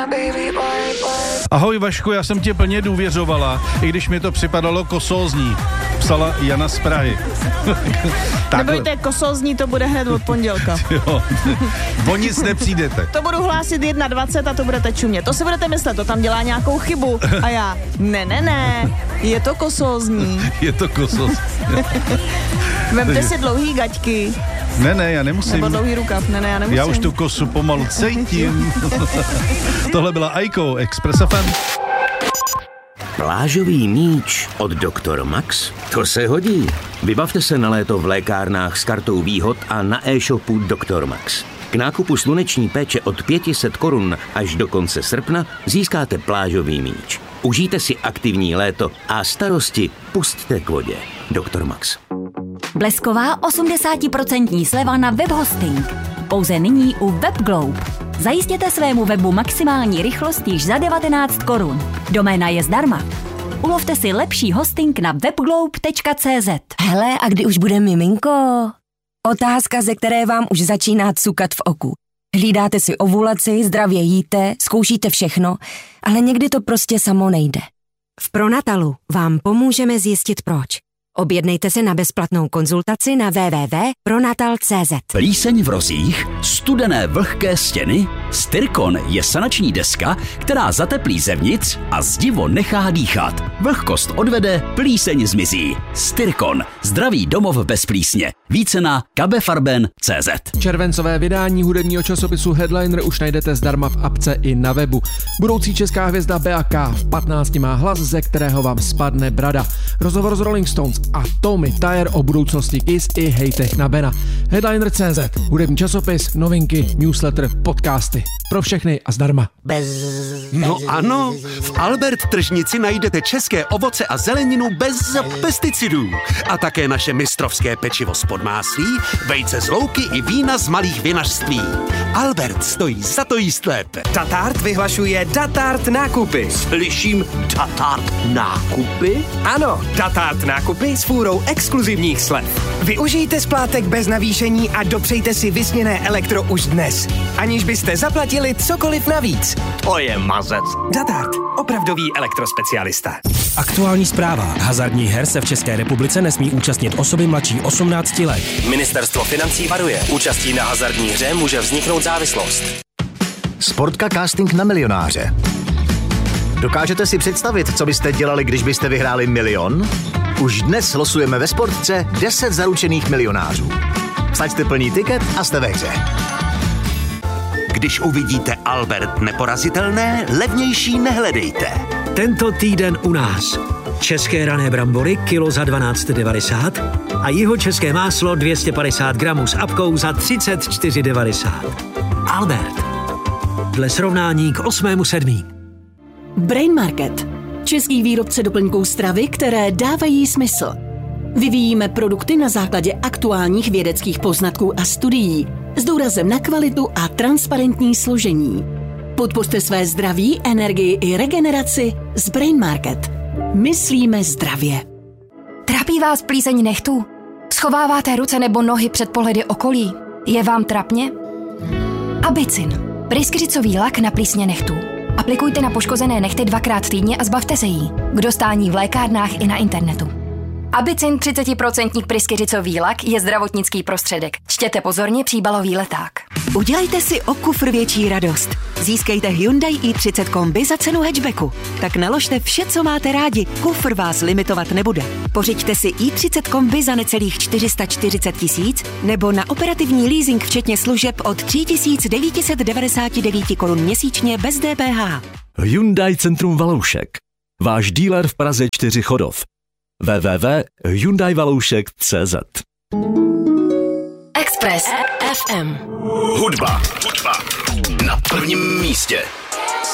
Ahoj Vašku, já jsem tě plně důvěřovala, i když mi to připadalo kosózní. Psala Jana z Prahy. Nebojte, kosózní to bude hned od pondělka. Jo, o nic nepřijdete. To budu hlásit 1:20 a to budete čumět. To si budete myslet, to tam dělá nějakou chybu. A já, ne, je to kosózní. Je to kosózní. Vemte si dlouhý gaťky. Ne, já nemusím. Nebo dlouhý rukav, ne, já nemusím. Já už tu kosu pomalu cítím. Tohle byla Aiko, Express FM. Plážový míč od Dr. Max? To se hodí. Vybavte se na léto v lékárnách s kartou výhod a na e-shopu Dr. Max. K nákupu sluneční péče od 500 korun až do konce srpna získáte plážový míč. Užijte si aktivní léto a starosti pusťte k vodě. Dr. Max. Blesková 80% sleva na webhosting. Pouze nyní u WebGlobe. Zajistěte svému webu maximální rychlost již za 19 korun. Doména je zdarma. Ulovte si lepší hosting na webglobe.cz. Hele, a kdy už bude miminko? Otázka, ze které vám už začíná cukat v oku. Hlídáte si ovulaci, zdravě jíte, zkoušíte všechno, ale někdy to prostě samo nejde. V Pronatalu vám pomůžeme zjistit proč. Objednejte se na bezplatnou konzultaci na www.pronatal.cz. Plíseň v rozích, studené vlhké stěny, Styrkon je sanační deska, která zateplí zevnitř a zdivo nechá dýchat. Vlhkost odvede, plíseň zmizí. Styrkon, zdravý domov bez plísně. Více na kabefarben.cz. Červencové vydání hudebního časopisu Headliner už najdete zdarma v apce i na webu. Budoucí česká hvězda Bea K v 15 má hlas, ze kterého vám spadne brada. Rozhovor s Rolling Stones a Tommy Tyer o budoucnosti Kiss i hejtech na Bena. Headliner.cz, hudební časopis, novinky, newsletter, podcasty. Pro všechny a zdarma. No ano, v Albert tržnici najdete české ovoce a zeleninu bez pesticidů. A také naše mistrovské pečivo z podmáslí, vejce z louky i vína z malých vinařství. Albert stojí za to jíst lépe. Datart vyhlašuje Datart nákupy. Slyším Datart nákupy? Ano, Datart nákupy s fůrou exkluzivních slev. Využijte splátek bez navýšení a dopřejte si vysněné elektro už dnes, aniž byste zaplatili cokoliv navíc. To je mazec. Datart, opravdový elektrospecialista. Aktuální zpráva. Hazardních her se v České republice nesmí účastnit osoby mladší 18 let. Ministerstvo financí varuje. Účastí na hazardní hře může vzniknout závislost. Sportka casting na milionáře. Dokážete si představit, co byste dělali, když byste vyhráli milion? Už dnes losujeme ve Sportce 10 zaručených milionářů. Vsaďte plný tiket a jste ve hře. Když uvidíte Albert neporazitelné, levnější nehledejte. Tento týden u nás. České rané brambory kilo za 12,90 a jihočeské máslo 250 gramů s apkou za 34,90. Albert. Dle srovnání k 8.7. Brain Market. Český výrobce doplňků stravy, které dávají smysl. Vyvíjíme produkty na základě aktuálních vědeckých poznatků a studií s důrazem na kvalitu a transparentní složení. Podpořte své zdraví, energii i regeneraci s Brain Market. Myslíme zdravě. Trápí vás plíseň nechtů? Schováváte ruce nebo nohy před pohledy okolí? Je vám trapně? Abicin. Pryskyřicový lak na plísně nechtů. Aplikujte na poškozené nehty 2x týdně a zbavte se jí. K dostání v lékárnách i na internetu. Abicin 30% pryskyřicový lak je zdravotnický prostředek. Čtěte pozorně příbalový leták. Udělejte si o kufr větší radost. Získejte Hyundai i30 kombi za cenu hatchbacku. Tak naložte vše, co máte rádi. Kufr vás limitovat nebude. Pořiďte si i30 kombi za necelých 440 000 nebo na operativní leasing včetně služeb od 3999 korun měsíčně bez DPH. Hyundai Centrum Valoušek. Váš dealer v Praze 4 Chodov. www.hyundaivaloušek.cz. Express FM. Hudba na prvním místě.